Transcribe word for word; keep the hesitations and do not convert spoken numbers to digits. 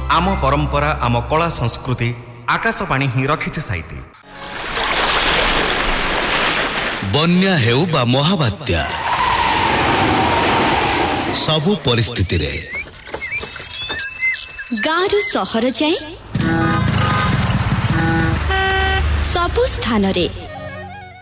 आम परंपरा आम कला संस्कृति आकाशवाणी ही रखिছে साइती। बन्या हेउ बा महाबात्या सबु परिस्थिति रे गाँरु सहर जाए सबु स्थान रे